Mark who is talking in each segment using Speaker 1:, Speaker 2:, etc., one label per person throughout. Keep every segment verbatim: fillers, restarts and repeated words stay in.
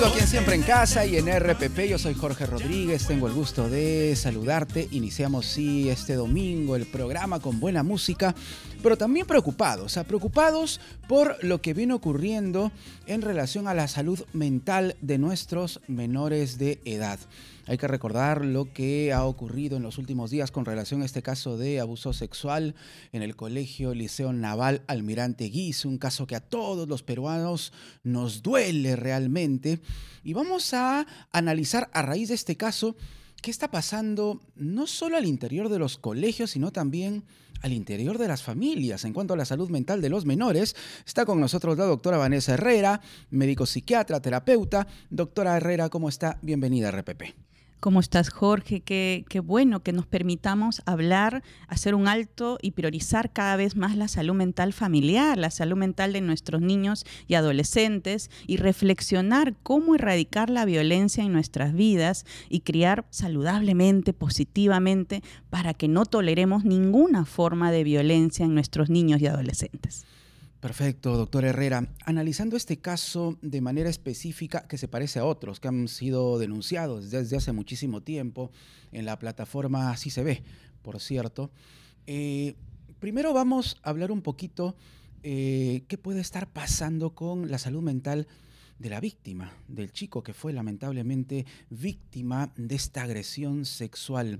Speaker 1: Aquí en Siempre en Casa y en R P P, yo soy Jorge Rodríguez, tengo el gusto de saludarte. Iniciamos sí este domingo el programa con buena música, pero también preocupados, o sea, preocupados por lo que viene ocurriendo en relación a la salud mental de nuestros menores de edad. Hay que recordar lo que ha ocurrido en los últimos días con relación a este caso de abuso sexual en el Colegio Liceo Naval Almirante Guiz, un caso que a todos los peruanos nos duele realmente. Y vamos a analizar a raíz de este caso qué está pasando no solo al interior de los colegios, sino también al interior de las familias. En cuanto a la salud mental de los menores, está con nosotros la doctora Vanessa Herrera, médico psiquiatra, terapeuta. Doctora Herrera, ¿cómo está? Bienvenida a R P P.
Speaker 2: ¿Cómo estás, Jorge? Qué, qué bueno que nos permitamos hablar, hacer un alto y priorizar cada vez más la salud mental familiar, la salud mental de nuestros niños y adolescentes, y reflexionar cómo erradicar la violencia en nuestras vidas y criar saludablemente, positivamente, para que no toleremos ninguna forma de violencia en nuestros niños y adolescentes.
Speaker 1: Perfecto, doctor Herrera. Analizando este caso de manera específica que se parece a otros que han sido denunciados desde hace muchísimo tiempo en la plataforma Así Se Ve, por cierto. Eh, primero vamos a hablar un poquito eh, qué puede estar pasando con la salud mental de la víctima, del chico que fue lamentablemente víctima de esta agresión sexual.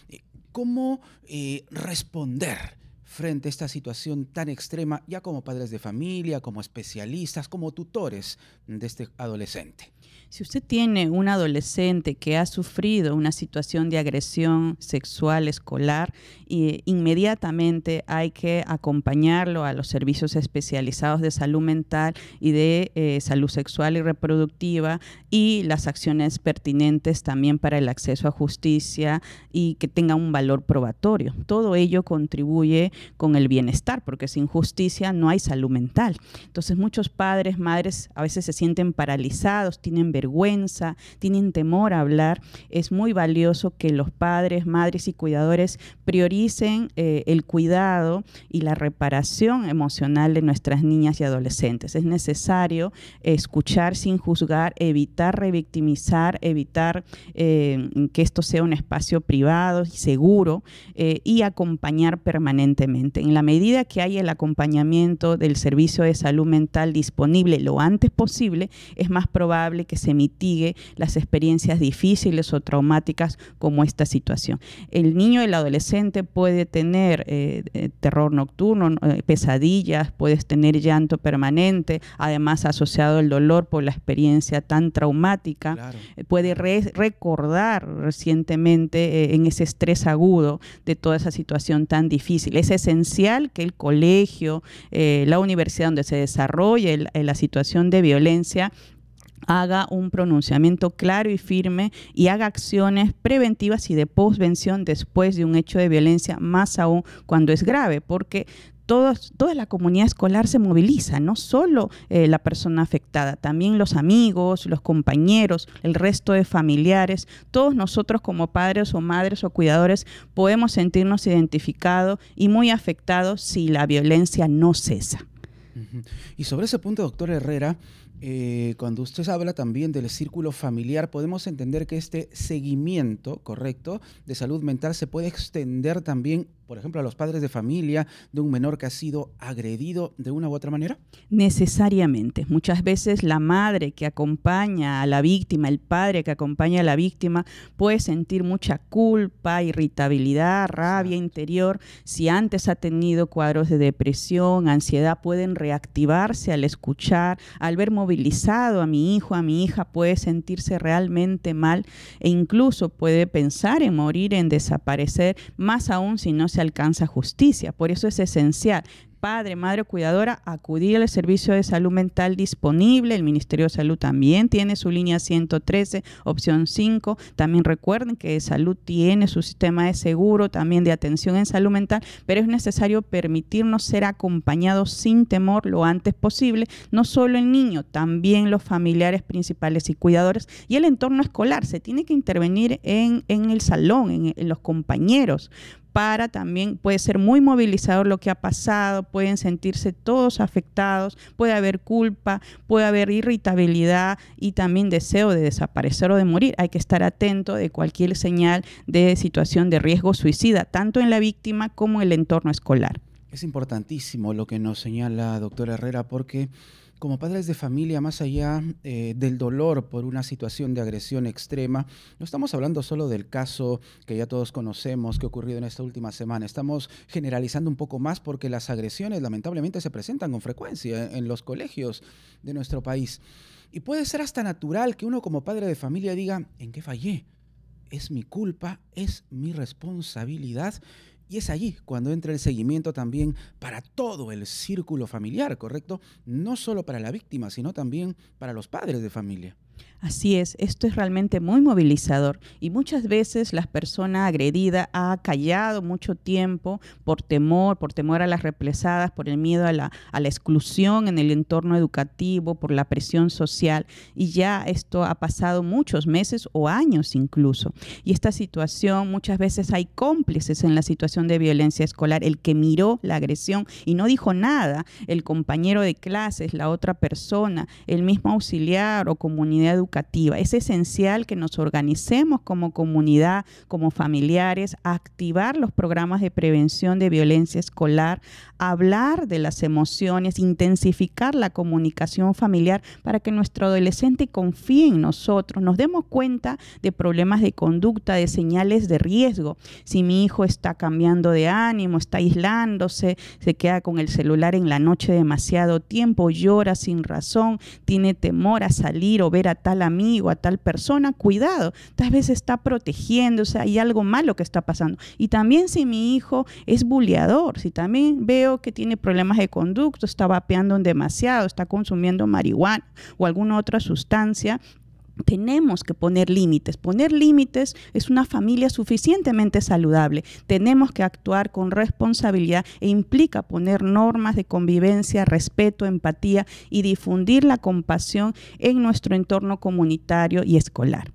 Speaker 1: ¿Cómo eh, responder frente a esta situación tan extrema, ya como padres de familia, como especialistas, como tutores de este adolescente?
Speaker 2: Si usted tiene un adolescente que ha sufrido una situación de agresión sexual escolar, eh, inmediatamente hay que acompañarlo a los servicios especializados de salud mental y de eh, salud sexual y reproductiva, y las acciones pertinentes también para el acceso a justicia y que tenga un valor probatorio. Todo ello contribuye con el bienestar, porque sin justicia no hay salud mental. Entonces muchos padres, madres a veces se sienten paralizados, tienen vergüenza, tienen temor a hablar. Es muy valioso que los padres, madres y cuidadores prioricen eh, el cuidado y la reparación emocional de nuestras niñas y adolescentes. Es necesario escuchar sin juzgar, evitar revictimizar, evitar eh, que esto sea un espacio privado y seguro, eh, y acompañar permanentemente. En la medida que haya el acompañamiento del servicio de salud mental disponible lo antes posible, es más probable que se mitigue las experiencias difíciles o traumáticas como esta situación. El niño y el adolescente puede tener eh, eh, terror nocturno, eh, pesadillas, puedes tener llanto permanente, además asociado al dolor por la experiencia tan traumática. Claro. Eh, puede re recordar recientemente eh, en ese estrés agudo de toda esa situación tan difícil. Es esencial que el colegio, eh, la universidad donde se desarrolle el, la situación de violencia, haga un pronunciamiento claro y firme y haga acciones preventivas y de posvención después de un hecho de violencia, más aún cuando es grave, porque Todos, toda la comunidad escolar se moviliza, no solo eh, la persona afectada, también los amigos, los compañeros, el resto de familiares. Todos nosotros como padres o madres o cuidadores podemos sentirnos identificados y muy afectados si la violencia no cesa.
Speaker 1: Uh-huh. Y sobre ese punto, doctor Herrera, Eh, cuando usted habla también del círculo familiar, podemos entender que este seguimiento correcto de salud mental se puede extender también, por ejemplo, a los padres de familia de un menor que ha sido agredido de una u otra manera.
Speaker 2: Necesariamente. Muchas veces la madre que acompaña a la víctima, el padre que acompaña a la víctima, puede sentir mucha culpa, irritabilidad, rabia Exacto. interior. Si antes ha tenido cuadros de depresión, ansiedad, pueden reactivarse al escuchar, al ver movilizado a mi hijo, a mi hija, puede sentirse realmente mal e incluso puede pensar en morir, en desaparecer, más aún si no se alcanza justicia. Por eso es esencial padre, madre o cuidadora, acudir al servicio de salud mental disponible. El Ministerio de Salud también tiene su línea ciento trece, opción cinco. También recuerden que Salud tiene su sistema de seguro, también de atención en salud mental, pero es necesario permitirnos ser acompañados sin temor lo antes posible, no solo el niño, también los familiares principales y cuidadores y el entorno escolar. Se tiene que intervenir en, en el salón, en, en los compañeros, para también, puede ser muy movilizador lo que ha pasado, pueden sentirse todos afectados, puede haber culpa, puede haber irritabilidad y también deseo de desaparecer o de morir. Hay que estar atento de cualquier señal de situación de riesgo suicida, tanto en la víctima como en el entorno escolar.
Speaker 1: Es importantísimo lo que nos señala doctora Herrera, porque como padres de familia, más allá eh, del dolor por una situación de agresión extrema, no estamos hablando solo del caso que ya todos conocemos que ha ocurrido en esta última semana. Estamos generalizando un poco más porque las agresiones lamentablemente se presentan con frecuencia en los colegios de nuestro país. Y puede ser hasta natural que uno como padre de familia diga, ¿en qué fallé? ¿Es mi culpa? ¿Es mi responsabilidad? Y es allí cuando entra el seguimiento también para todo el círculo familiar, ¿correcto? No solo para la víctima, sino también para los padres de familia.
Speaker 2: Así es, esto es realmente muy movilizador y muchas veces la persona agredida ha callado mucho tiempo por temor, por temor a las represadas, por el miedo a la, a la exclusión en el entorno educativo, por la presión social, y ya esto ha pasado muchos meses o años incluso. Y esta situación, muchas veces hay cómplices en la situación de violencia escolar, el que miró la agresión y no dijo nada, el compañero de clases, la otra persona, el mismo auxiliar o comunidad educativa. Es esencial que nos organicemos como comunidad, como familiares, a activar los programas de prevención de violencia escolar, hablar de las emociones, intensificar la comunicación familiar para que nuestro adolescente confíe en nosotros, nos demos cuenta de problemas de conducta, de señales de riesgo. Si mi hijo está cambiando de ánimo, está aislándose, se queda con el celular en la noche demasiado tiempo, llora sin razón, tiene temor a salir o ver a tal amigo, a tal persona, cuidado, tal vez está protegiéndose, hay algo malo que está pasando. Y también si mi hijo es buleador, si también veo que tiene problemas de conducta, está vapeando demasiado, está consumiendo marihuana o alguna otra sustancia, tenemos que poner límites. Poner límites es una familia suficientemente saludable. Tenemos que actuar con responsabilidad e implica poner normas de convivencia, respeto, empatía y difundir la compasión en nuestro entorno comunitario y escolar.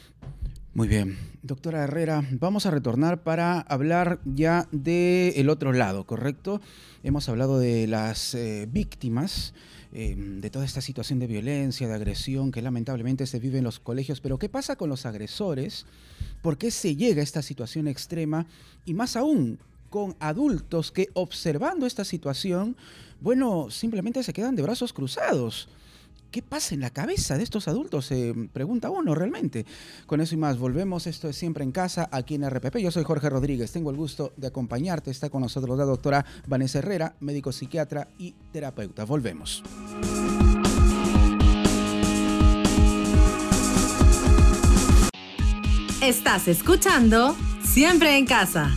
Speaker 1: Muy bien. Doctora Herrera, vamos a retornar para hablar ya del otro lado, ¿correcto? Hemos hablado de las eh, víctimas, eh, de toda esta situación de violencia, de agresión que lamentablemente se vive en los colegios, pero ¿qué pasa con los agresores? ¿Por qué se llega a esta situación extrema? Y más aún, con adultos que observando esta situación, bueno, simplemente se quedan de brazos cruzados. ¿Qué pasa en la cabeza de estos adultos? Se pregunta uno realmente. Con eso y más, volvemos. Esto es Siempre en Casa, aquí en R P P. Yo soy Jorge Rodríguez. Tengo el gusto de acompañarte. Está con nosotros la doctora Vanessa Herrera, médico psiquiatra y terapeuta. Volvemos.
Speaker 3: Estás escuchando Siempre en Casa.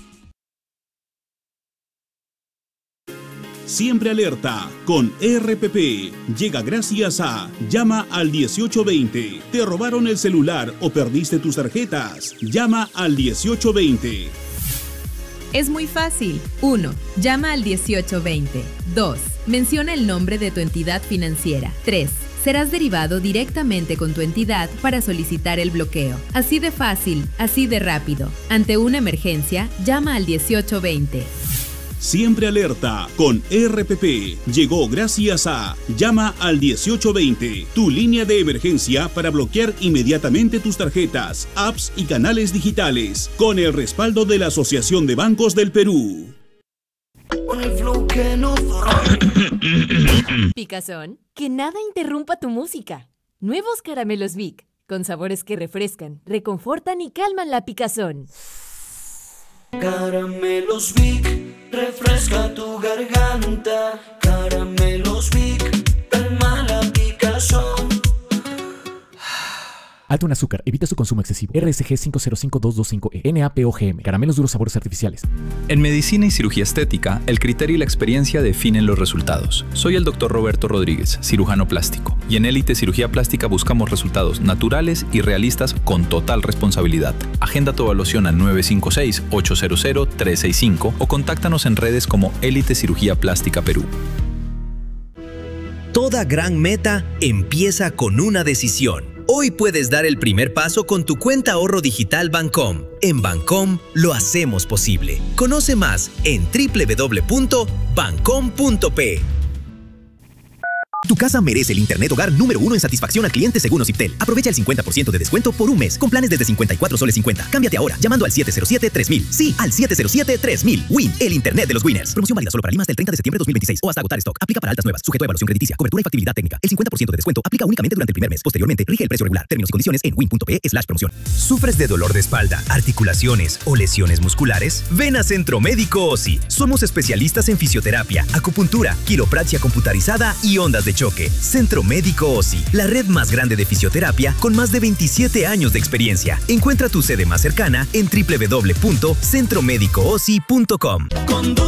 Speaker 4: Siempre Alerta con R P P llega gracias a Llama al dieciocho veinte. ¿Te robaron el celular o perdiste tus tarjetas? Llama al dieciocho veinte.
Speaker 3: Es muy fácil. uno. Llama al dieciocho veinte. dos. Menciona el nombre de tu entidad financiera. tres. Serás derivado directamente con tu entidad para solicitar el bloqueo. Así de fácil, así de rápido. Ante una emergencia, llama al dieciocho veinte.
Speaker 4: Siempre Alerta con R P P llegó gracias a Llama al dieciocho veinte, tu línea de emergencia para bloquear inmediatamente tus tarjetas, apps y canales digitales, con el respaldo de la Asociación de Bancos del Perú.
Speaker 5: Picazón, que nada interrumpa tu música. Nuevos caramelos Vic, con sabores que refrescan, reconfortan y calman la picazón.
Speaker 6: Caramelos Vic, refresca tu garganta. Caramelos Vic, calma la picazón.
Speaker 7: Alto en azúcar, evita su consumo excesivo. R S G cinco cero cinco dos dos cinco E, N A P O G M, caramelos duros sabores artificiales.
Speaker 8: En medicina y cirugía estética, el criterio y la experiencia definen los resultados. Soy el doctor Roberto Rodríguez, cirujano plástico, y en Élite Cirugía Plástica buscamos resultados naturales y realistas con total responsabilidad. Agenda tu evaluación al nueve cinco seis, ocho cero cero, tres seis cinco o contáctanos en redes como Élite Cirugía Plástica Perú.
Speaker 9: Toda gran meta empieza con una decisión. Hoy puedes dar el primer paso con tu cuenta ahorro digital Bancom. En Bancom lo hacemos posible. Conoce más en doble u doble u doble u punto bancom punto pe.
Speaker 10: Tu casa merece el internet hogar número uno en satisfacción al cliente según Ociptel. Aprovecha el cincuenta por ciento de descuento por un mes con planes desde cincuenta y cuatro soles cincuenta. Cámbiate ahora llamando al siete cero siete tres mil. Sí, al siete cero siete tres mil. Win, el internet de los winners. Promoción válida solo para Lima hasta el treinta de septiembre de dos mil veintiséis o hasta agotar stock. Aplica para altas nuevas. Sujeto a evaluación crediticia. Cobertura y factibilidad técnica. El cincuenta por ciento de descuento aplica únicamente durante el primer mes. Posteriormente, rige el precio regular. Términos y condiciones en win punto pe slash promoción.
Speaker 9: ¿Sufres de dolor de espalda, articulaciones o lesiones musculares? Ven a Centro Médico OSI. Somos especialistas en fisioterapia, acupuntura, quiropraxia computarizada y ondas de choque. Centro Médico OSI, la red más grande de fisioterapia con más de veintisiete años de experiencia. Encuentra tu sede más cercana en doble u doble u doble u punto centro médico osi punto com.